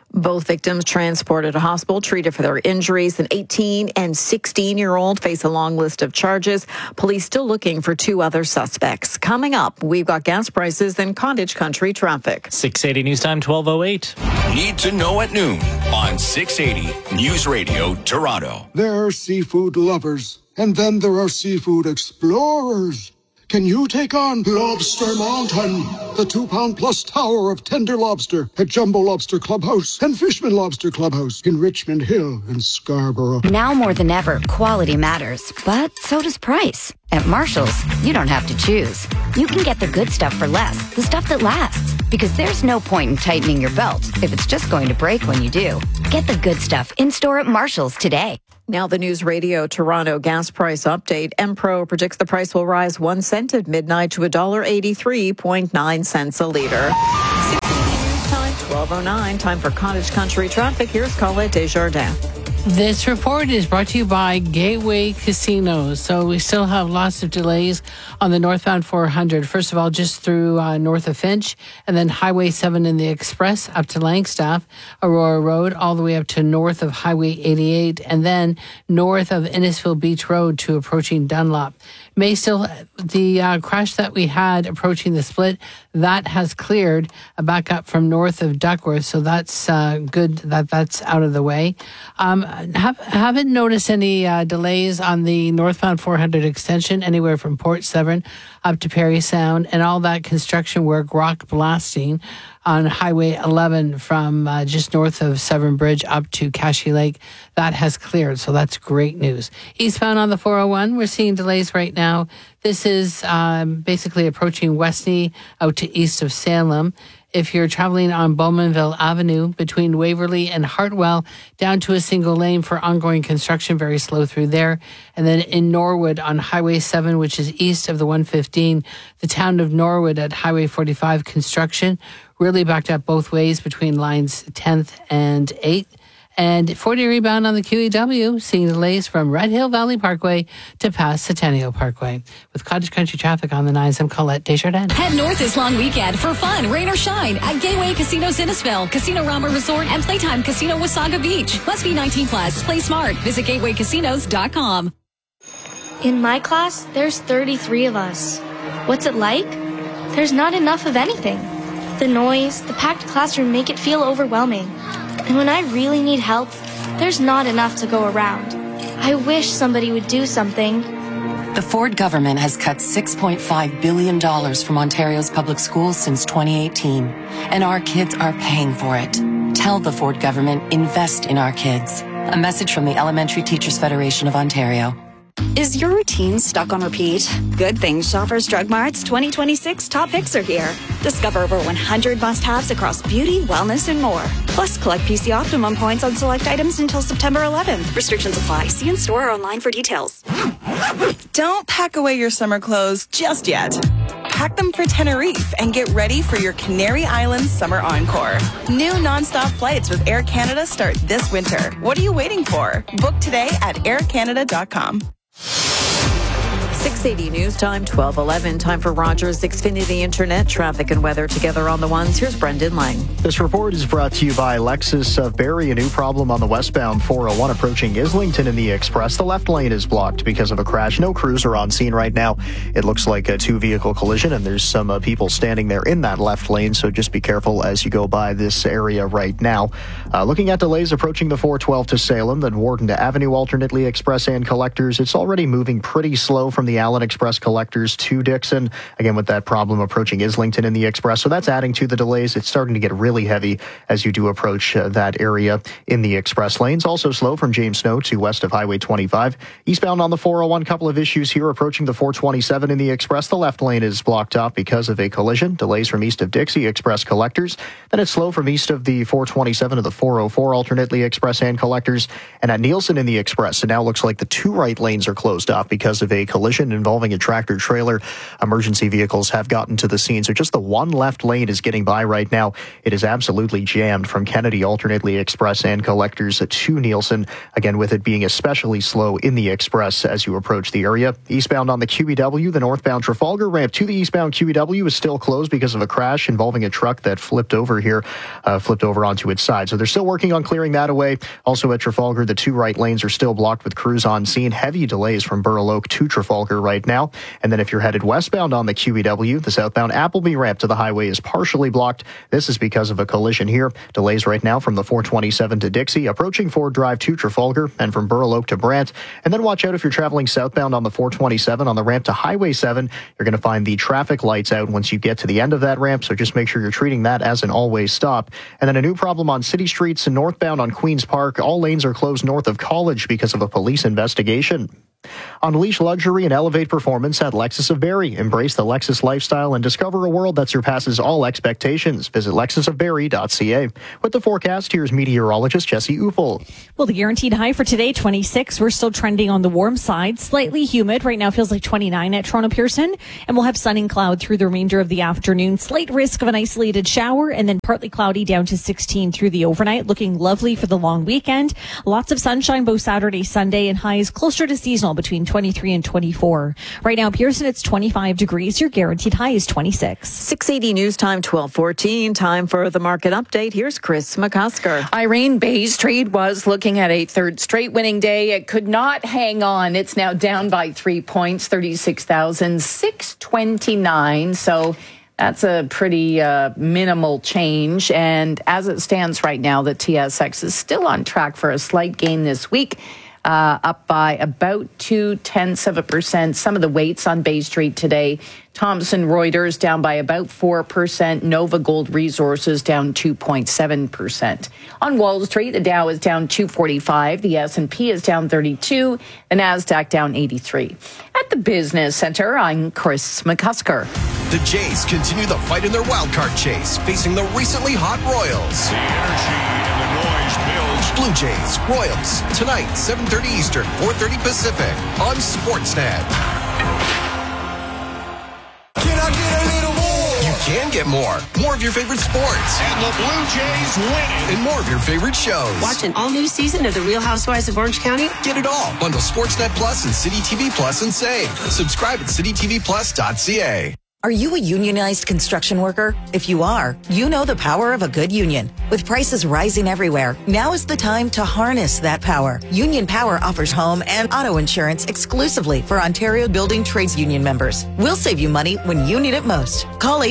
Both victims transported to hospital, treated for their injuries. An 18 and 16-year-old face a long list of charges. Police still looking for 2 other suspects. Coming up, we've got gas prices and cottage country traffic. 680 News Time, 12:08. Need to know at noon on 680 News Radio Toronto. There are seafood lovers, and then there are seafood explorers. Can you take on Lobster Mountain, the 2-pound-plus tower of tender lobster at Jumbo Lobster Clubhouse and Fishman Lobster Clubhouse in Richmond Hill and Scarborough? Now more than ever, quality matters, but so does price. At Marshall's, you don't have to choose. You can get the good stuff for less, the stuff that lasts. Because there's no point in tightening your belt if it's just going to break when you do. Get the good stuff in-store at Marshall's today. Now the News Radio Toronto gas price update. Empro predicts the price will rise 1 cent at midnight to $1.83.9 cents a liter. 12:09. Time for cottage country traffic. Here's Colette Desjardins. This report is brought to you by Gateway Casinos. So we still have lots of delays on the northbound 400. First of all, just through north of Finch, and then Highway 7 in the Express up to Langstaff, Aurora Road, all the way up to north of Highway 88, and then north of Innisfil Beach Road to approaching Dunlop. May still, the crash that we had approaching the split, that has cleared back up from north of Duckworth. So that's good that that's out of the way. Haven't noticed any delays on the northbound 400 extension anywhere from Port Severn up to Parry Sound, and all that construction work, rock blasting on Highway 11 from just north of Severn Bridge up to Cashy Lake, that has cleared. So that's great news. Eastbound on the 401, we're seeing delays right now. This is basically approaching Westney out to east of Salem. If you're traveling on Bowmanville Avenue between Waverly and Hartwell, down to a single lane for ongoing construction, very slow through there. And then in Norwood on Highway 7, which is east of the 115, the town of Norwood at Highway 45 construction, really backed up both ways between lines 10th and 8th. And 40 rebound on the QEW, seeing delays from Red Hill Valley Parkway to past Centennial Parkway. With cottage country traffic on the 9s, I'm Colette Desjardins. Head north this long weekend for fun, rain or shine, at Gateway Casinos Innisfil, Casino Rama Resort, and Playtime Casino Wasaga Beach. Must be 19 plus. Play smart. Visit gatewaycasinos.com. In my class, there's 33 of us. What's it like? There's not enough of anything. The noise, the packed classroom make it feel overwhelming. And when I really need help, there's not enough to go around. I wish somebody would do something. The Ford government has cut $6.5 billion from Ontario's public schools since 2018, and our kids are paying for it. Tell the Ford government, invest in our kids. A message from the Elementary Teachers Federation of Ontario. Is your routine stuck on repeat? Good thing Shoppers Drug Mart's 2026 top picks are here. Discover over 100 must-haves across beauty, wellness, and more. Plus, collect PC Optimum points on select items until September 11th. Restrictions apply. See in-store or online for details. Don't pack away your summer clothes just yet. Pack them for Tenerife and get ready for your Canary Islands summer encore. New nonstop flights with Air Canada start this winter. What are you waiting for? Book today at aircanada.com. 680 News Time, 12:11. Time for Rogers Xfinity Internet traffic and weather together on the ones. Here's Brendan Lang. This report is brought to you by Lexus of Barrie. A new problem on the westbound 401 approaching Islington in the Express. The left lane is blocked because of a crash. No crews are on scene right now. It looks like a two-vehicle collision, and there's some people standing there in that left lane, so just be careful as you go by this area right now. Looking at delays approaching the 412 to Salem, then Warden to Avenue, alternately Express and Collectors. It's already moving pretty slow from the Allen Express Collectors to Dixon, again with that problem approaching Islington in the Express. So that's adding to the delays. It's starting to get really heavy as you do approach that area in the Express lanes. Also slow from James Snow to west of Highway 25. Eastbound on the 401, couple of issues here approaching the 427 in the Express. The left lane is blocked off because of a collision. Delays from east of Dixie Express Collectors. Then it's slow from east of the 427 to the 404, alternately Express and Collectors. And at Nielsen in the Express, it now looks like the two right lanes are closed off because of a collision. collision involving a tractor trailer. Emergency vehicles have gotten to the scene, so just the one left lane is getting by right now. It is absolutely jammed from Kennedy, alternately Express and Collectors to Nielsen. Again, with it being especially slow in the Express as you approach the area. Eastbound on the QEW, the northbound Trafalgar ramp to the eastbound QEW is still closed because of a crash involving a truck that flipped over onto its side. So they're still working on clearing that away. Also at Trafalgar, the two right lanes are still blocked with crews on scene. Heavy delays from Burl Oak to Trafalgar right now. And then if you're headed westbound on the QEW, the southbound Appleby ramp to the highway is partially blocked. This is because of a collision here. Delays right now from the 427 to Dixie, approaching Ford Drive to Trafalgar, and from Burl Oak to Brant. And then watch out if you're traveling southbound on the 427 on the ramp to Highway 7. You're going to find the traffic lights out once you get to the end of that ramp, so just make sure you're treating that as an always stop. And then a new problem on city streets and northbound on Queen's Park. All lanes are closed north of College because of a police investigation. Unleash luxury and elevate performance at Lexus of Barrie. Embrace the Lexus lifestyle and discover a world that surpasses all expectations. Visit lexusofbarrie.ca. With the forecast, here's meteorologist Jesse Uppel. Well, the guaranteed high for today, 26. We're still trending on the warm side. Slightly humid. Right now feels like 29 at Toronto Pearson. And we'll have sun and cloud through the remainder of the afternoon. Slight risk of an isolated shower and then partly cloudy down to 16 through the overnight. Looking lovely for the long weekend. Lots of sunshine both Saturday, Sunday, and highs closer to seasonal between 23 and 24. Right now, Pearson, it's 25 degrees. Your guaranteed high is 26. 680 News Time, 12:14. Time for the market update. Here's Chris McCusker. Irene, Bay Street was looking at a third straight winning day. It could not hang on. It's now down by 3 points, 36,629. So that's a pretty minimal change. And as it stands right now, the TSX is still on track for a slight gain this week. Up by about 0.2%. Some of the weights on Bay Street today. Thomson Reuters down by about 4%. Nova Gold Resources down 2.7%. On Wall Street, the Dow is down 245. The S&P is down 32. The Nasdaq down 83. At the Business Center, I'm Chris McCusker. The Jays continue the fight in their wildcard chase, facing the recently hot Royals. The energy and the noise builds. Blue Jays, Royals, tonight, 7:30 Eastern, 4:30 Pacific, on Sportsnet. Can I get a little more? You can get more. More of your favorite sports. And the Blue Jays win. And more of your favorite shows. Watch an all-new season of The Real Housewives of Orange County. Get it all. Bundle Sportsnet Plus and City TV Plus and save. Subscribe at citytvplus.ca. Are you a unionized construction worker? If you are, you know the power of a good union. With prices rising everywhere, now is the time to harness that power. Union Power offers home and auto insurance exclusively for Ontario Building Trades Union members. We'll save you money when you need it most. Call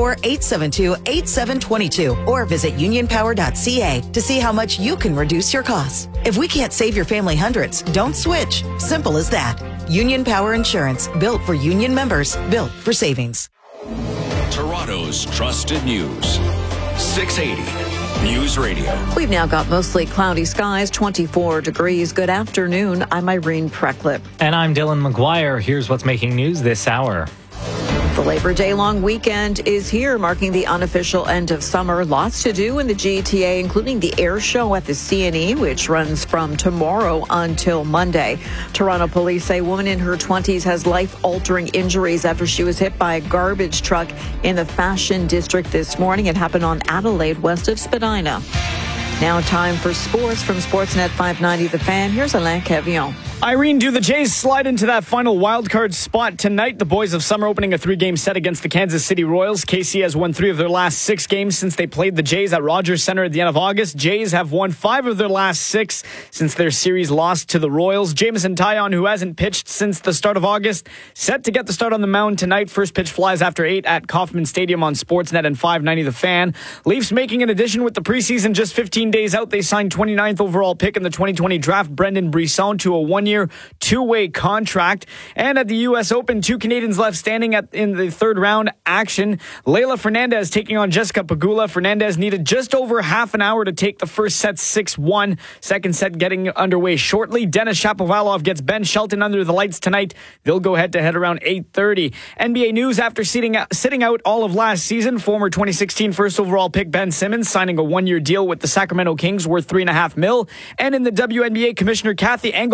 844-872-8722 or visit unionpower.ca to see how much you can reduce your costs. If we can't save your family hundreds, don't switch. Simple as that. Union Power Insurance, built for union members, built for savings. Toronto's trusted news. 680 News Radio. We've now got mostly cloudy skies, 24 degrees. Good afternoon. I'm Irene Preclip. And I'm Dylan McGuire. Here's what's making news this hour. The Labor Day long weekend is here, marking the unofficial end of summer. Lots to do in the GTA, including the air show at the CNE, which runs from tomorrow until Monday. Toronto police say a woman in her 20s has life-altering injuries after she was hit by a garbage truck in the Fashion District this morning. It happened on Adelaide, west of Spadina. Now time for sports from Sportsnet 590 The Fan. Here's Alain Cavillon. Irene, do the Jays slide into that final wildcard spot tonight? The boys of summer opening a 3-game set against the Kansas City Royals. KC has won 3 of their last 6 games since they played the Jays at Rogers Center at the end of August. Jays have won 5 of their last 6 since their series lost to the Royals. Jameson Taillon, who hasn't pitched since the start of August, set to get the start on the mound tonight. First pitch flies after 8 at Kauffman Stadium on Sportsnet and 590 The Fan. Leafs making an addition with the preseason just 15 days out. They signed 29th overall pick in the 2020 draft, Brendan Brisson, to a 1-year, 2-way contract. And at the U.S. Open, 2 Canadians left standing in the third round action. Leylah Fernandez taking on Jessica Pegula. Fernandez needed just over half an hour to take the first set 6-1. Second set getting underway shortly. Denis Shapovalov gets Ben Shelton under the lights tonight. They'll go head-to-head around 8:30. NBA news: after sitting out all of last season, former 2016 first overall pick Ben Simmons signing a 1-year deal with the Sacramento Kings worth $3.5 million. And in the WNBA, Commissioner Kathy Engelbert has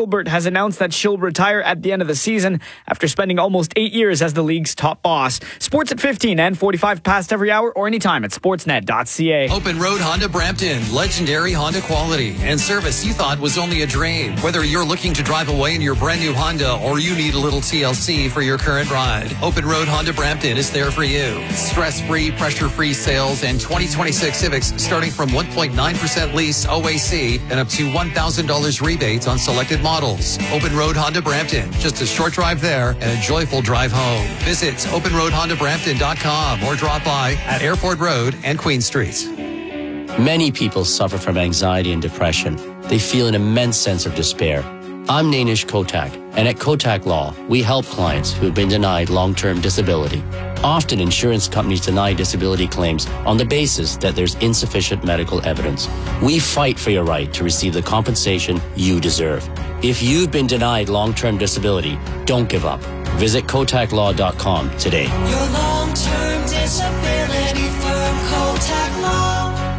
has announced that she'll retire at the end of the season after spending almost 8 years as the league's top boss. Sports at 15 and 45 past every hour or anytime at sportsnet.ca. Open Road Honda Brampton. Legendary Honda quality and service you thought was only a dream. Whether you're looking to drive away in your brand new Honda or you need a little TLC for your current ride, Open Road Honda Brampton is there for you. Stress-free, pressure-free sales and 2026 Civics starting from 1.9% lease OAC and up to $1,000 rebates on selected models. Open Road Honda Brampton. Just a short drive there and a joyful drive home. Visit openroadhondabrampton.com or drop by at Airport Road and Queen Street. Many people suffer from anxiety and depression. They feel an immense sense of despair. I'm Nainish Kotak, and at Kotak Law, we help clients who have been denied long-term disability. Often, insurance companies deny disability claims on the basis that there's insufficient medical evidence. We fight for your right to receive the compensation you deserve. If you've been denied long-term disability, don't give up. Visit KotakLaw.com today. Your long-term disability firm, Kotak Law.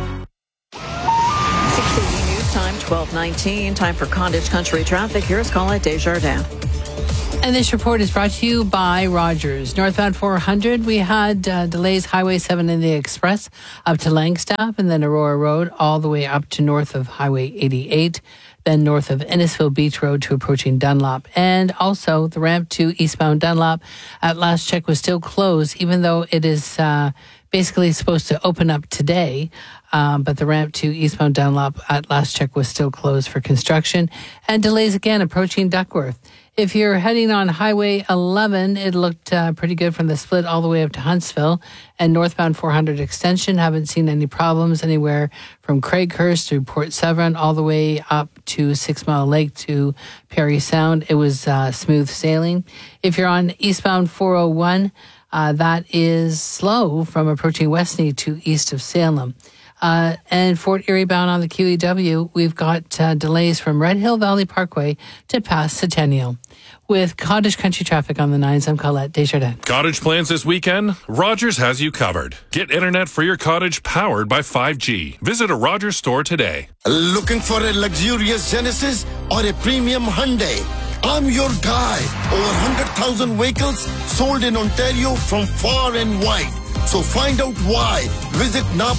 6:80 news time, 12:19. Time for Cottage Country traffic. Here's Colette Desjardins. And this report is brought to you by Rogers. Northbound 400, we had delays Highway 7 in the Express up to Langstaff and then Aurora Road all the way up to north of Highway 88, then north of Innisfil Beach Road to approaching Dunlop. And also the ramp to eastbound Dunlop at last check was still closed, even though it is basically supposed to open up today. But the ramp to eastbound Dunlop at last check was still closed for construction. And delays again approaching Duckworth. If you're heading on Highway 11, it looked pretty good from the split all the way up to Huntsville. And northbound 400 extension, haven't seen any problems anywhere from Craighurst to Port Severn all the way up to 6 Mile Lake to Parry Sound. It was smooth sailing. If you're on eastbound 401, that is slow from approaching Westney to east of Salem. And Fort Erie bound on the QEW, we've got delays from Red Hill Valley Parkway to past Centennial. With Cottage Country traffic on the 9s, I'm Colette Desjardins. Cottage plans this weekend? Rogers has you covered. Get internet for your cottage powered by 5G. Visit a Rogers store today. Looking for a luxurious Genesis or a premium Hyundai? I'm your guy. Over 100,000 vehicles sold in Ontario from far and wide. So find out why. Visit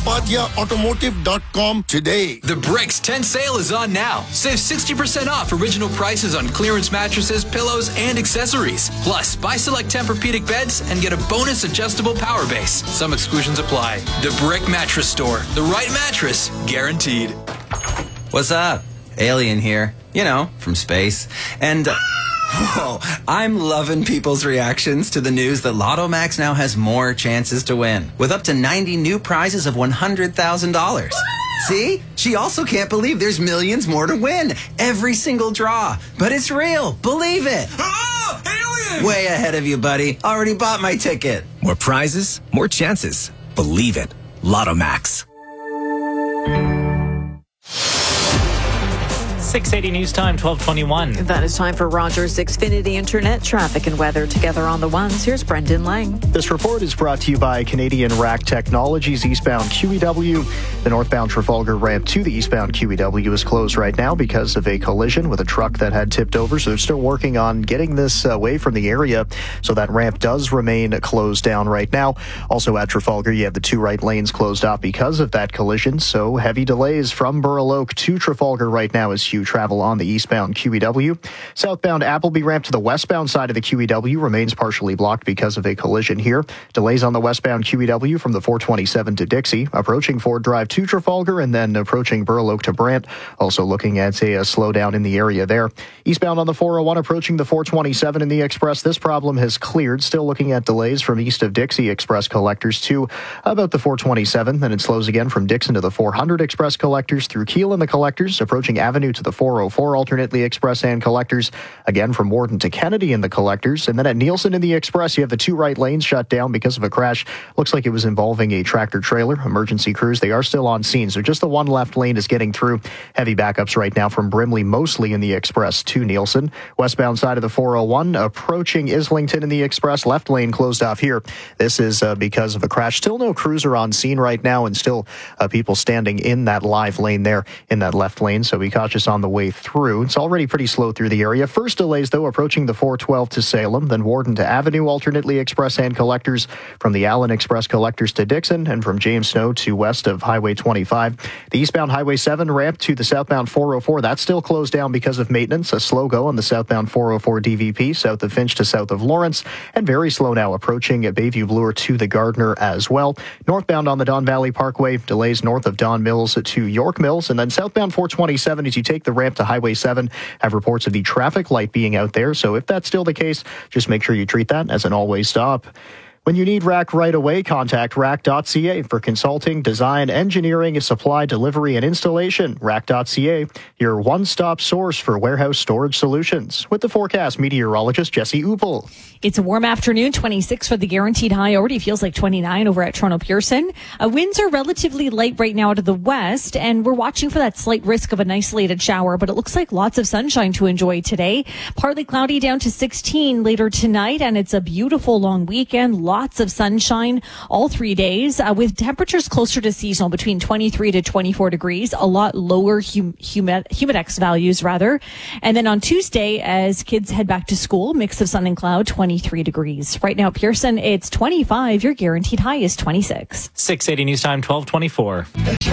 napatiaautomotive.com today. The Bricks 10 sale is on now. Save 60% off original prices on clearance mattresses, pillows, and accessories. Plus, buy select Tempur-Pedic beds and get a bonus adjustable power base. Some exclusions apply. The Brick Mattress Store. The right mattress, guaranteed. What's up? Alien here. You know, from space. And... whoa, I'm loving people's reactions to the news that Lotto Max now has more chances to win, with up to 90 new prizes of $100,000. See? She also can't believe there's millions more to win. Every single draw. But it's real. Believe it. Oh, alien! Way ahead of you, buddy. Already bought my ticket. More prizes, more chances. Believe it. Lotto Max. 6:80 news time, 12:21. That is time for Rogers Xfinity Internet traffic and weather together on the ones. Here's Brendan Lang. This report is brought to you by Canadian Rack Technologies, eastbound QEW. The northbound Trafalgar ramp to the eastbound QEW is closed right now because of a collision with a truck that had tipped over. So they're still working on getting this away from the area. So that ramp does remain closed down right now. Also at Trafalgar, you have the two right lanes closed off because of that collision. So heavy delays from Burl Oak to Trafalgar right now as you travel on the eastbound QEW. Southbound Appleby ramp to the westbound side of the QEW remains partially blocked because of a collision here. Delays on the westbound QEW from the 427 to Dixie, approaching Ford Drive to Trafalgar, and then approaching Burl Oak to Brant. Also looking at a slowdown in the area there. Eastbound on the 401, approaching the 427 in the Express. This problem has cleared. Still looking at delays from east of Dixie Express collectors to about the 427. Then it slows again from Dixon to the 400 Express collectors through Keele and the collectors, approaching Avenue to the 404 alternately Express and collectors, again from Warden to Kennedy in the collectors. And then at Nielsen in the Express, you have the two right lanes shut down because of a crash. Looks like it was involving a tractor trailer. Emergency crews, they are still on scene, so just the one left lane is getting through. Heavy backups right now from Brimley, mostly in the Express to Nielsen. Westbound side of the 401, approaching Islington in the Express, left lane closed off here. This is because of a crash. Still no crews are on scene right now, and still people standing in that live lane there in that left lane, so be cautious on on the way through. It's already pretty slow through the area. First delays, though, approaching the 412 to Salem, then Warden to Avenue, alternately express and collectors from the Allen Express collectors to Dixon, and from James Snow to west of Highway 25. The eastbound Highway 7 ramp to the southbound 404, that's still closed down because of maintenance. A slow go on the southbound 404 DVP, south of Finch to south of Lawrence, and very slow now approaching at Bayview Bloor to the Gardner as well. Northbound on the Don Valley Parkway, delays north of Don Mills to York Mills, and then southbound 427 as you take the ramp to Highway 7, have reports of the traffic light being out there. So if that's still the case, just make sure you treat that as an always stop. When you need RAC right away, contact RAC.ca for consulting, design, engineering, supply, delivery, and installation. RAC.ca, your one-stop source for warehouse storage solutions. With the forecast, meteorologist Jesse Upel. It's a warm afternoon, 26 for the guaranteed high. Already feels like 29 over at Toronto Pearson. Winds are relatively light right now out of the west, and we're watching for that slight risk of an isolated shower, but it looks like lots of sunshine to enjoy today. Partly cloudy down to 16 later tonight, and it's a beautiful long weekend. Lots of sunshine all 3 days, with temperatures closer to seasonal between 23 to 24 degrees, a lot lower humidex values rather. And then on Tuesday, as kids head back to school, mix of sun and cloud, 23 degrees. Right now, Pearson, it's 25. Your guaranteed high is 26. 680 News Time, 12:24.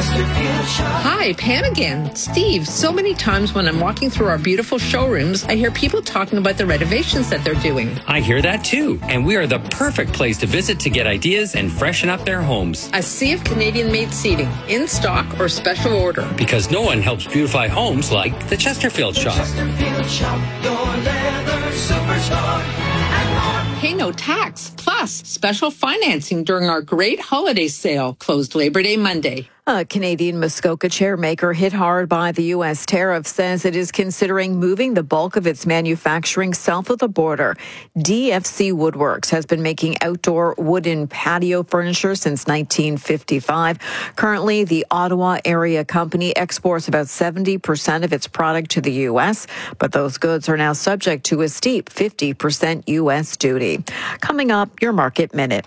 Hi, Pam again. Steve, so many times when I'm walking through our beautiful showrooms, I hear people talking about the renovations that they're doing. I hear that too, and we are the perfect place to visit to get ideas and freshen up their homes. A sea of Canadian-made seating, in stock or special order. Because no one helps beautify homes like the Chesterfield Shop. Chesterfield Shop, your leather superstore. Pay no tax, plus special financing during our great holiday sale, closed Labor Day Monday. A Canadian Muskoka chair maker hit hard by the U.S. tariff says it is considering moving the bulk of its manufacturing south of the border. DFC Woodworks has been making outdoor wooden patio furniture since 1955. Currently, the Ottawa area company exports about 70% of its product to the U.S., but those goods are now subject to a steep 50% U.S. duty. Coming up, your Market Minute.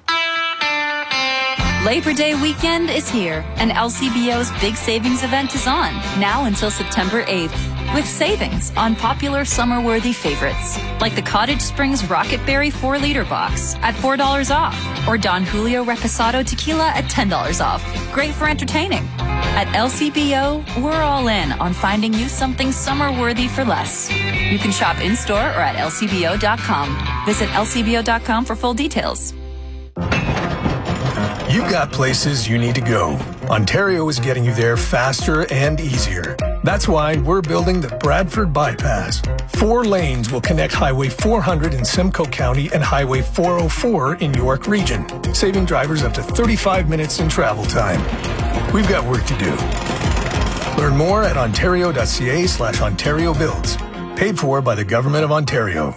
Labor Day weekend is here, and LCBO's big savings event is on, now until September 8th, with savings on popular summer-worthy favorites, like the Cottage Springs Rocket Berry 4-liter box at $4 off, or Don Julio Reposado Tequila at $10 off. Great for entertaining. At LCBO, we're all in on finding you something summer-worthy for less. You can shop in-store or at lcbo.com. Visit lcbo.com for full details. You've got places you need to go. Ontario is getting you there faster and easier. That's why we're building the Bradford Bypass. 4 lanes will connect Highway 400 in Simcoe County and Highway 404 in York Region, saving drivers up to 35 minutes in travel time. We've got work to do. Learn more at ontario.ca/Ontario Builds. Paid for by the Government of Ontario.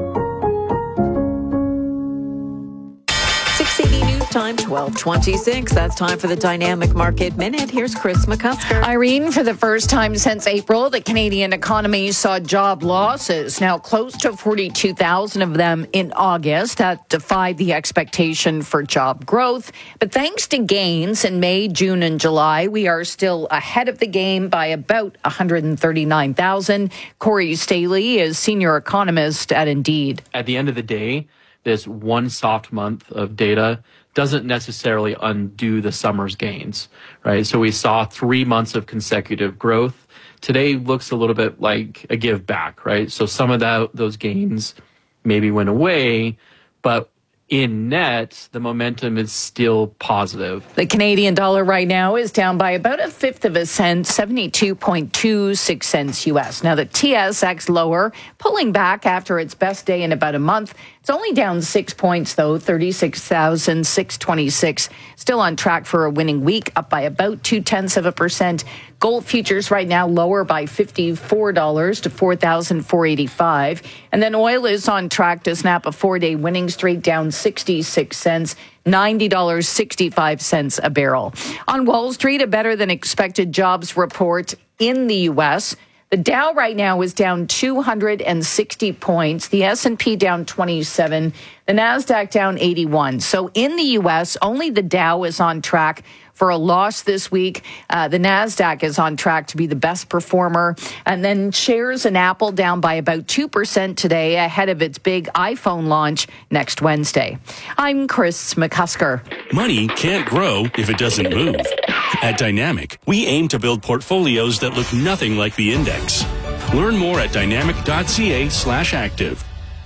680 News Time, 12:26. That's time for the Dynamic Market Minute. Here's Chris McCusker. Irene, for the first time since April, the Canadian economy saw job losses. Now close to 42,000 of them in August. That defied the expectation for job growth. But thanks to gains in May, June, and July, we are still ahead of the game by about 139,000. Corey Staley is senior economist at Indeed. At the end of the day, this one soft month of data doesn't necessarily undo the summer's gains, right? So we saw 3 months of consecutive growth. Today looks a little bit like a give back, right? So some of those gains maybe went away, but in net, the momentum is still positive. The Canadian dollar right now is down by about 1/5 of a cent, 72.26 cents U.S. Now the TSX lower, pulling back after its best day in about a month. It's only down 6 points, though, 36,626. Still on track for a winning week, up by about 0.2%. Gold futures right now lower by $54 to $4,485. And then oil is on track to snap a 4-day winning streak, down 66 cents. $90.65 a barrel. On Wall Street, a better than expected jobs report in the U.S. The Dow right now is down 260 points. The S&P down 27. The NASDAQ down 81. So in the U.S., only the Dow is on track for a loss this week. The NASDAQ is on track to be the best performer. And then shares in Apple down by about 2% today ahead of its big iPhone launch next Wednesday. I'm Chris McCusker. Money can't grow if it doesn't move. At Dynamic, we aim to build portfolios that look nothing like the index. Learn more at dynamic.ca/active.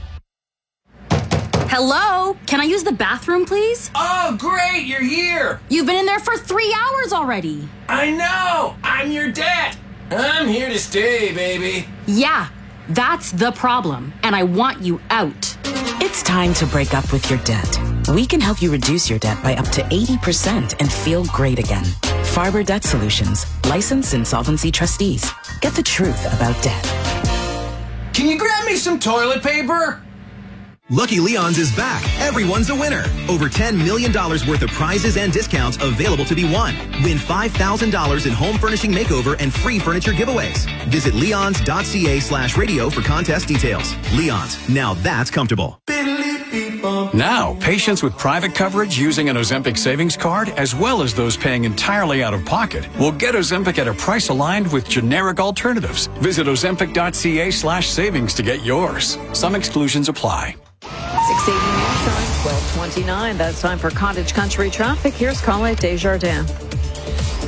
Hello? Can I use the bathroom, please? Oh, great, you're here. You've been in there for 3 hours already. I know. I'm your dad. I'm here to stay, baby. Yeah, that's the problem, and I want you out. It's time to break up with your debt. We can help you reduce your debt by up to 80% and feel great again. Farber Debt Solutions, licensed insolvency trustees. Get the truth about debt. Can you grab me some toilet paper? Lucky Leon's is back. Everyone's a winner. Over $10 million worth of prizes and discounts available to be won. Win $5,000 in home furnishing makeover and free furniture giveaways. Visit leons.ca/radio for contest details. Leon's, now that's comfortable. Now, patients with private coverage using an Ozempic savings card, as well as those paying entirely out of pocket, will get Ozempic at a price aligned with generic alternatives. Visit ozempic.ca/savings to get yours. Some exclusions apply. 680 News Time, 1229. That's time for Cottage Country traffic. Here's Colette Desjardins.